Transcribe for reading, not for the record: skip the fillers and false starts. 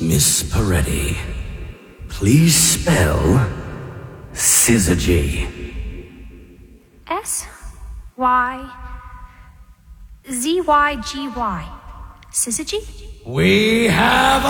Miss Peretti, please spell Syzygy. S-Y-Z-Y-G-Y. Syzygy? We have